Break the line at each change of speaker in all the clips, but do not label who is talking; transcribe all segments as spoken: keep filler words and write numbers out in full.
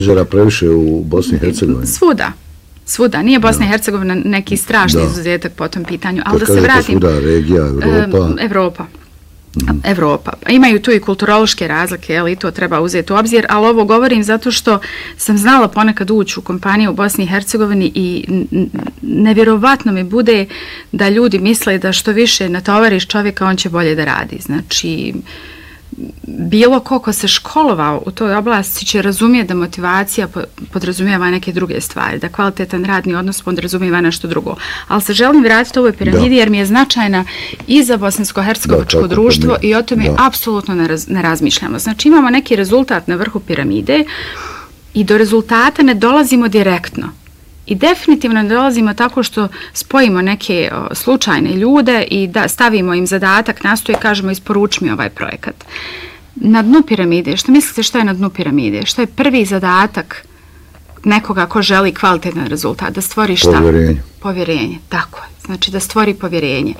menadžera previše u Bosni i Hercegovini?
Svuda. Svuda. Nije Bosna i Hercegovina neki strašni izuzetak po tom pitanju. Ali
da
se vratim...
Svuda, regija, Evropa?
Evropa. Evropa. Imaju tu i kulturološke razlike, ali to treba uzeti u obzir, ali ovo govorim zato što sam znala ponekad ući u kompanije u Bosni i Hercegovini i nevjerovatno mi bude da ljudi misle da što više natovariš čovjeka, on će bolje da radi. Znači, bilo ko ko se školovao u toj oblasti će razumjeti da motivacija podrazumijeva neke druge stvari, da kvalitetan radni odnos podrazumijeva nešto drugo. Ali se želim vratiti u ovoj piramidi jer mi je značajna i za bosansko-hercegovačko društvo i o tome apsolutno ne, raz, ne razmišljamo. Znači imamo neki rezultat na vrhu piramide i do rezultata ne dolazimo direktno. I definitivno ne dolazimo tako što spojimo neke o, slučajne ljude i da stavimo im zadatak, nastoji i kažemo isporuči mi ovaj projekat. Na dnu piramide, što mislite što je na dnu piramide? Što je prvi zadatak nekoga ko želi kvalitetan rezultat? Da stvori šta?
Povjerenje.
Povjerenje, tako je. Znači da stvori povjerenje.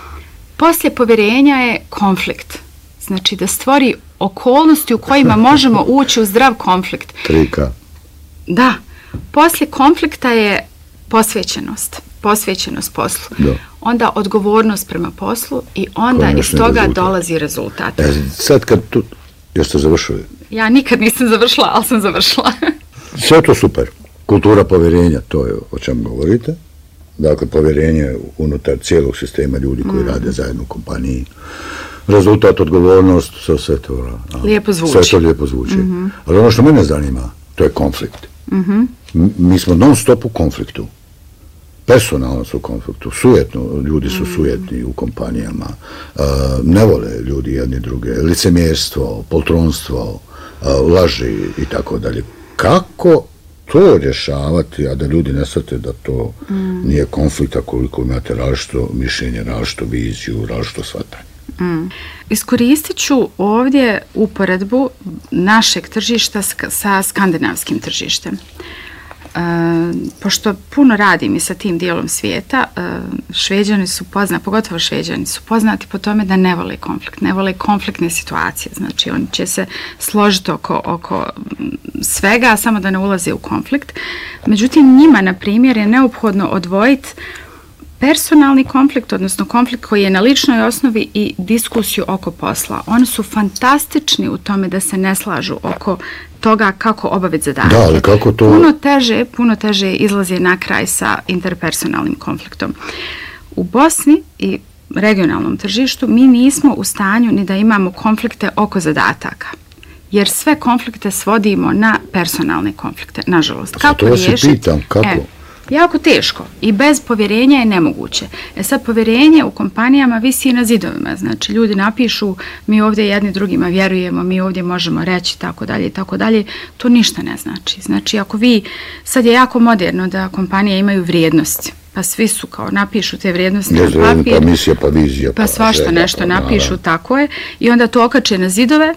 Poslije povjerenja je konflikt. Znači da stvori okolnosti u kojima možemo ući u zdrav konflikt.
Trika.
Da. Poslije konflikta je posvećenost, posvećenost poslu. Da. Onda odgovornost prema poslu i onda iz toga rezultat. Dolazi rezultat.
E, sad kad tu, još ste završili?
Ja nikad nisam završila, ali sam završila.
Sve to super. Kultura povjerenja, to je o čemu govorite. Dakle, povjerenje unutar cijelog sistema ljudi koji mm. rade zajedno u kompaniji. Rezultat, odgovornost, sve, sve to.
Lijepo zvuči.
Sve to lijepo zvuči. Mm-hmm. Ali ono što mene zanima, to je konflikt. Mm-hmm. Mi smo non stop u konfliktu. Personalno su u konfliktu. Sujetno, ljudi su mm-hmm. sujetni u kompanijama. Uh, ne vole ljudi jedni druge. Licemjerstvo, poltronstvo, uh, laži i tako dalje. Kako to rješavati, a da ljudi ne shvate da to mm. nije konflikta koliko imate različito mišljenje, različito viziju, različito shvatanje?
Mm. Iskoristit ću ovdje uporedbu našeg tržišta sa skandinavskim tržištem. E, pošto puno radim i sa tim dijelom svijeta, e, Šveđani su poznati, pogotovo Šveđani su poznati po tome da ne vole konflikt, ne vole konfliktne situacije. Znači oni će se složiti oko, oko svega, samo da ne ulaze u konflikt. Međutim, njima, na primjer, je neophodno odvojiti personalni konflikt, odnosno konflikt koji je na ličnoj osnovi i diskusiju oko posla. Oni su fantastični u tome da se ne slažu oko toga kako obaviti zadatke.
Da, ali kako to...
Puno teže, puno teže izlazi na kraj sa interpersonalnim konfliktom. U Bosni i regionalnom tržištu mi nismo u stanju ni da imamo konflikte oko zadataka. Jer sve konflikte svodimo na personalne konflikte, nažalost.
Kako to riješiti? To se pitam, kako? E,
jako teško i bez povjerenja je nemoguće. E sad, povjerenje u kompanijama visi na zidovima. Znači, ljudi napišu, mi ovdje jedni drugima vjerujemo, mi ovdje možemo reći, tako dalje i tako dalje. To ništa ne znači. Znači, ako vi, sad je jako moderno da kompanije imaju vrijednosti, pa svi su kao napišu te vrijednosti na papir,
pa misija, pa vizija,
pa svašta želja, nešto pa, napišu, naravno. Tako je, i onda to okače na zidove,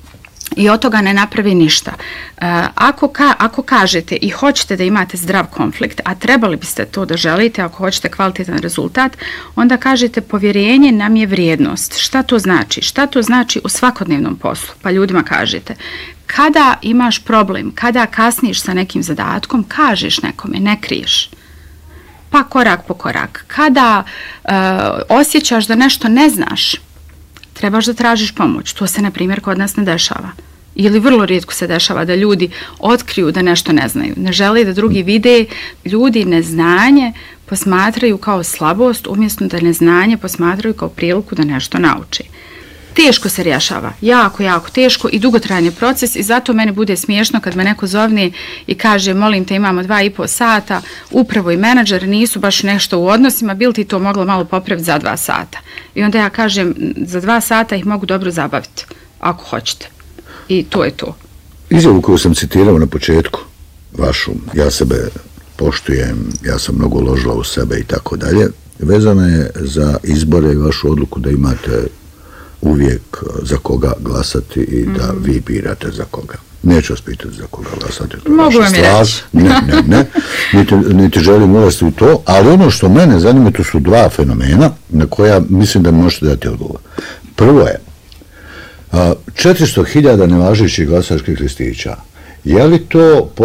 i od toga ne napravi ništa. Uh, ako, ka, ako kažete i hoćete da imate zdrav konflikt, a trebali biste to da želite, ako hoćete kvalitetan rezultat, onda kažete povjerenje nam je vrijednost. Šta to znači? Šta to znači u svakodnevnom poslu? Pa ljudima kažete, kada imaš problem, kada kasniš sa nekim zadatkom, kažeš nekome, ne kriješ. Pa korak po korak. Kada uh, osjećaš da nešto ne znaš, trebaš da tražiš pomoć. To se, na primjer, kod nas ne dešava. Ili vrlo rijetko se dešava da ljudi otkriju da nešto ne znaju. Ne žele da drugi vide. Ljudi neznanje posmatraju kao slabost, umjesto da neznanje posmatraju kao priliku da nešto nauče. Teško se rješava. Jako, jako teško i dugotrajan je proces i zato meni bude smiješno kad me neko zovne i kaže molim te imamo dva i po sata, upravo i menadžer nisu baš nešto u odnosima, bil ti to moglo malo popraviti za dva sata. I onda ja kažem za dva sata ih mogu dobro zabaviti, ako hoćete. I to je to.
Izjavu koju sam citirao na početku, vašu, ja sebe poštujem, ja sam mnogo uložila u sebe i tako dalje, vezana je za izbore i vašu odluku da imate uvijek za koga glasati i da mm. vi birate za koga. Neću vas pitati za koga glasati. To
mogu vam reći.
Ne, ne, ne. Niti, niti želim ulaziti u to, ali ono što mene zanima, to su dva fenomena na koja mislim da možete dati odgovor. Prvo je četiristo hiljada nevažećih glasačkih listića Je li to